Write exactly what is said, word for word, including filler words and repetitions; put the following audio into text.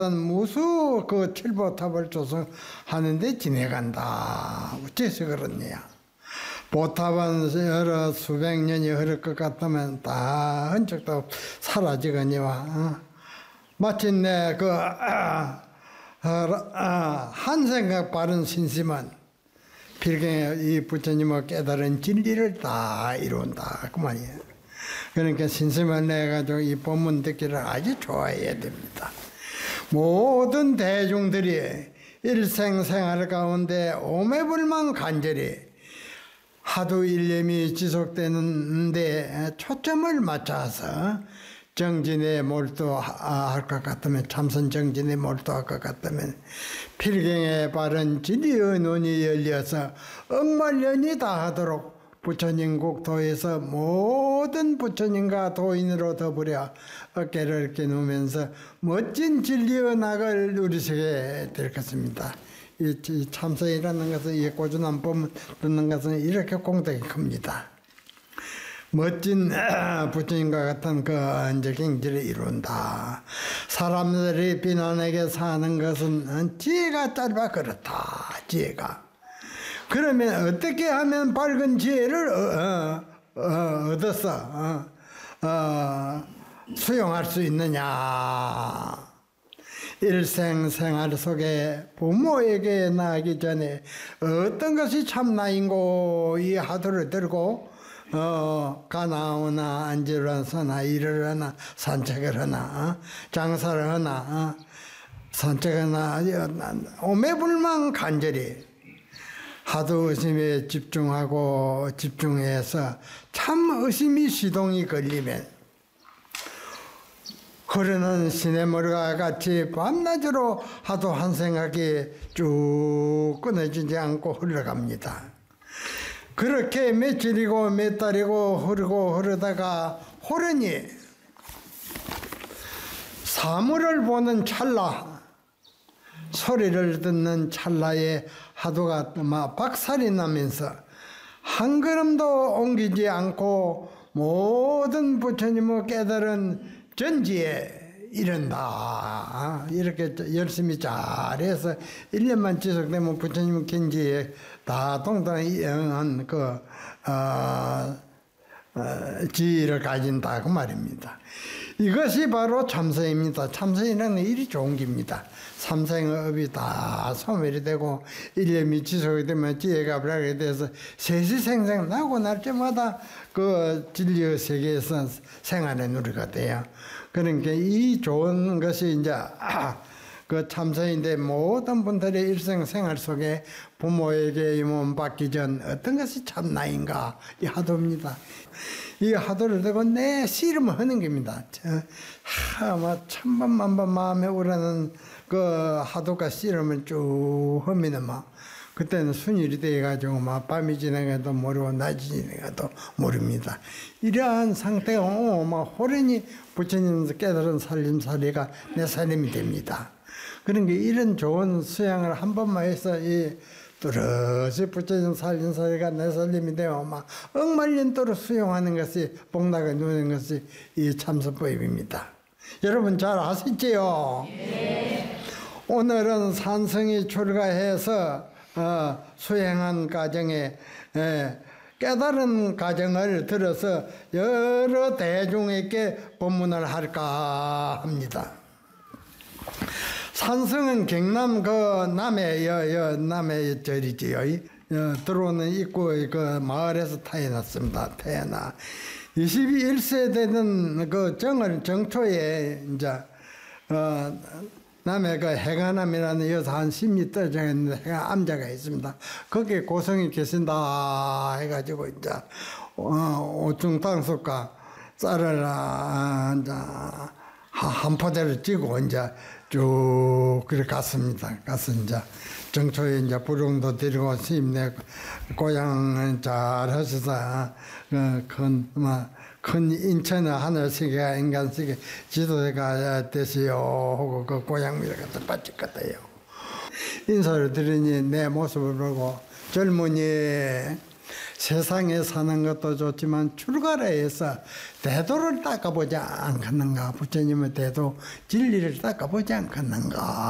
무수 그 칠보탑을 조성하는데 지내간다. 어째서 그렇냐. 보탑은 여러 수백 년이 흐를 것 같으면 다 흔적도 사라지거니와 어? 마침내 그 아, 아, 아, 한 생각 바른 신심은 필경에 이 부처님의 깨달은 진리를 다 이룬다 그 말이에요. 그러니까 신심을 내가지고 이 법문 듣기를 아주 좋아해야 됩니다. 모든 대중들이 일생생활 가운데 오매불망 간절히 하도 일념이 지속되는데 초점을 맞춰서 정진에 몰두할 것 같으면 참선 정진에 몰두할 것 같으면 필경의 바른 진리의 눈이 열려서 억만년이 다하도록 부처님 국토에서 모든 부처님과 도인으로 더불어 어깨를 이렇게 놓으면서 멋진 진리의 낙을 누리시게 될 것입니다. 이 참선이라는 것은, 이 꾸준한 법문 듣는 것은 이렇게 공덕이 큽니다. 멋진 부처님과 같은 그 이제 경지를 이룬다. 사람들이 비난에게 사는 것은 지혜가 짧아 그렇다. 지혜가. 그러면 어떻게 하면 밝은 지혜를 어, 어, 어, 얻어서 어, 어, 수용할 수 있느냐. 일생생활 속에 부모에게 나가기 전에 어떤 것이 참나인고 이 화두를 들고 어, 가나오나 앉으러 서나 일을 하나 산책을 하나 어? 장사를 하나 어? 산책을 하나 오매불망 간절히 하도 의심에 집중하고 집중해서 참 의심이 시동이 걸리면 흐르는 시냇물과 같이 밤낮으로 하도 한 생각이 쭉 끊어지지 않고 흘러갑니다. 그렇게 며칠이고 몇 달이고 흐르고 흐르다가 호련히 사물을 보는 찰나, 소리를 듣는 찰나에 하도가 막 박살이 나면서 한 걸음도 옮기지 않고 모든 부처님의 깨달은 전지에 이른다. 이렇게 열심히 잘해서 일 년만 지속되면 부처님 견지에 다 동등한 그, 어, 어, 지위를 가진다. 그 말입니다. 이것이 바로 참선입니다. 참선이라는 일이 좋은 겁니다. 삼생업이 다 소멸이 되고 일념이 지속이 되면 지혜가 불하게 돼서 세시생생 나고 날 때마다 그 진리의 세계에서 생활의 누리가 돼요. 그러니까 이 좋은 것이 이제 아, 그 참선인데 모든 분들의 일생생활 속에 부모에게 이 몸 받기 전 어떤 것이 참나인가 이 하도입니다. 이 하도를 듣고 내 씨름을 하는 겁니다. 하, 막 천번 만번 마음에 우러는 그 하도가 씨름을 쭉 하면은 막 그때는 순일이 돼가지고 막 밤이 지나가도 모르고 낮이 지나가도 모릅니다. 이러한 상태가 어, 막 호련히 부처님께서 깨달은 살림살이가 내 살림이 됩니다. 그러니까 이런 좋은 수양을 한 번만 해서 이 뚜렷이 부처님 살림살이가 내 살림이 되어 막 억만년도로 수용하는 것이 복락을 누리는 것이 이 참선법입니다. 여러분 잘 아시지요? 네. 오늘은 산성이 출가해서 어, 수행한 과정에 에, 깨달은 과정을 들어서 여러 대중에게 법문을 할까 합니다. 산성은 경남 그 남해 여, 여 남해 절이지요. 어, 들어오는 입구 그 마을에서 태어났습니다. 태어나 이십일 세 되는 그 정을 정초에 이제 어, 남해 그 해가남이라는 여사 한 십 미터 정에 있는 해가 암자가 있습니다. 거기에 고성이 계신다 해가지고 이제 어, 오중 땅속과 쌀을 아, 이제 한 포대를 찌고 이제 쭉 그래 갔습니다. 가서 이제 정초에 이제 부릉도 데리고 스님네 고향을 잘 하셔서 큰, 뭐, 큰 인천의 하늘세계가 인간세계 지도자가 되시오 하고 그 고향미를 갖다 바쳤거든요. 인사를 드리니 내 모습을 보고 젊은이 세상에 사는 것도 좋지만 출가라해서 대도를 닦아보지 않겠는가. 부처님의 대도 진리를 닦아보지 않겠는가.